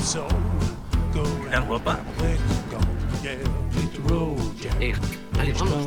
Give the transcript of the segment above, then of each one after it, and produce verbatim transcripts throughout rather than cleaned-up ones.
¿Estás guapa? Eh, dale, vamos.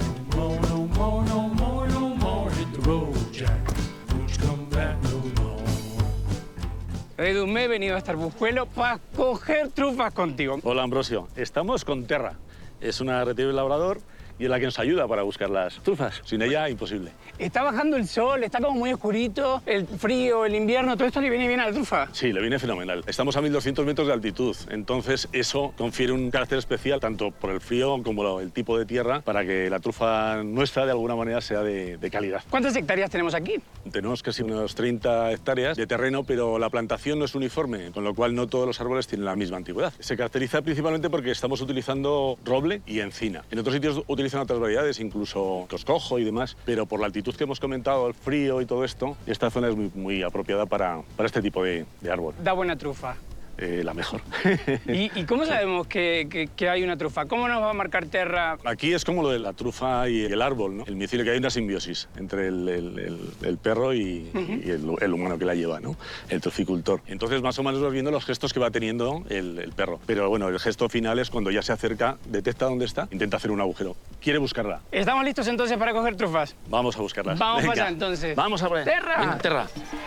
Edu, me he venido a este arbujuelo para coger trufas contigo. Hola, Ambrosio. Estamos con Terra. Es una red de labrador y es la que nos ayuda para buscar las trufas. Sin ella, imposible. Está bajando el sol, está como muy oscurito, el frío, el invierno, ¿todo esto le viene bien a la trufa? Sí, le viene fenomenal. Estamos a mil doscientos metros de altitud, entonces eso confiere un carácter especial tanto por el frío como el tipo de tierra para que la trufa nuestra de alguna manera sea de, de calidad. ¿Cuántas hectáreas tenemos aquí? Tenemos casi unas treinta hectáreas de terreno, pero la plantación no es uniforme, con lo cual no todos los árboles tienen la misma antigüedad. Se caracteriza principalmente porque estamos utilizando roble y encina. En otros sitios utilizan otras variedades, incluso coscojo y demás, pero por la altitud que hemos comentado, el frío y todo esto, esta zona es muy, muy apropiada para, para este tipo de, de árbol. Da buena trufa. Eh, la mejor. ¿Y, ¿Y cómo sabemos que, que, que hay una trufa? ¿Cómo nos va a marcar Terra? Aquí es como lo de la trufa y el árbol, ¿no? El micelio, que hay una simbiosis entre el, el, el, el perro y, uh-huh. y el, el humano que la lleva, ¿no? El truficultor. Entonces, más o menos vas viendo los gestos que va teniendo el, el perro. Pero bueno, el gesto final es cuando ya se acerca, detecta dónde está, intenta hacer un agujero. Quiere buscarla. ¿Estamos listos entonces para coger trufas? Vamos a buscarlas. Vamos Venga. para allá entonces. Vamos a ver. ¡Terra! Venga, Terra.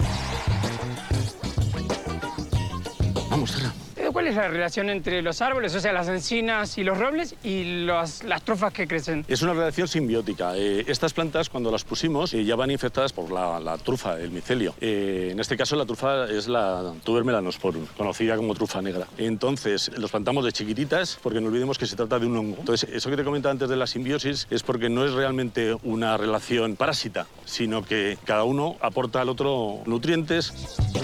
Vamos, Terra. ¿Cuál es la relación entre los árboles, o sea, las encinas y los robles, y los, las trufas que crecen? Es una relación simbiótica. Eh, estas plantas, cuando las pusimos, eh, ya van infectadas por la, la trufa, el micelio. Eh, en este caso, la trufa es la Tuber melanosporum, conocida como trufa negra. Entonces, los plantamos de chiquititas, porque no olvidemos que se trata de un hongo. Entonces, eso que te comentaba antes de la simbiosis es porque no es realmente una relación parásita, sino que cada uno aporta al otro nutrientes.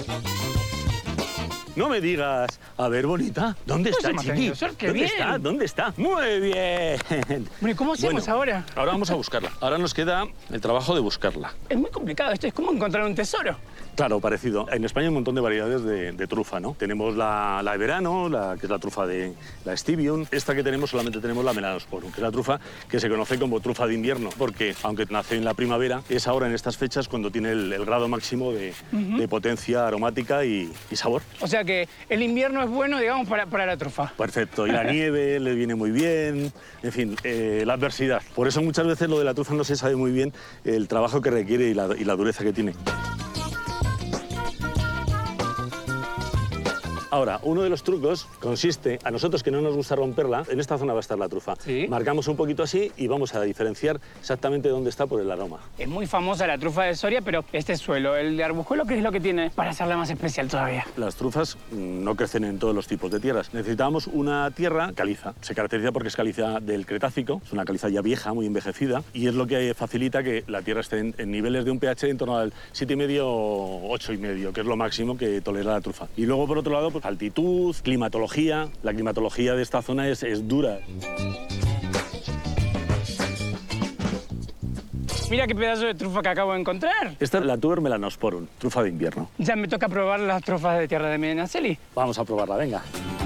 No me digas. A ver, bonita, ¿dónde está, Chiqui? ¿Dónde bien. está? ¿Dónde está? Muy bien. Bueno, ¿y cómo hacemos bueno, ahora? Ahora vamos a buscarla. Ahora nos queda el trabajo de buscarla. Es muy complicado esto, es como encontrar un tesoro. Claro, parecido. En España hay un montón de variedades de, de trufa, ¿no? Tenemos la, la de verano, la, que es la trufa de la Stibium. Esta que tenemos solamente tenemos la Melanosporum, que es la trufa que se conoce como trufa de invierno, porque aunque nace en la primavera, es ahora en estas fechas cuando tiene el, el grado máximo de, uh-huh. de potencia aromática y, y sabor. O sea que el invierno es bueno, digamos, para, para la trufa. Perfecto. Y la nieve le viene muy bien. En fin, eh, la adversidad. Por eso muchas veces lo de la trufa no se sabe muy bien el trabajo que requiere y la, y la dureza que tiene. Ahora, uno de los trucos consiste, a nosotros que no nos gusta romperla, en esta zona va a estar la trufa. ¿Sí? Marcamos un poquito así y vamos a diferenciar exactamente dónde está por el aroma. Es muy famosa la trufa de Soria, pero este suelo, el de arbujuelo, ¿qué es lo que tiene para hacerla más especial todavía? Las trufas no crecen en todos los tipos de tierras. Necesitamos una tierra caliza. Se caracteriza porque es caliza del Cretácico, es una caliza ya vieja, muy envejecida, y es lo que facilita que la tierra esté en, en niveles de un pH en torno al siete coma cinco o ocho coma cinco, que es lo máximo que tolera la trufa. Y luego, por otro lado, pues, altitud, climatología. La climatología de esta zona es, es dura. Mira qué pedazo de trufa que acabo de encontrar. Esta es la Tuber melanosporum, trufa de invierno. Ya me toca probar las trufas de tierra de Medinaceli. Vamos a probarla, venga.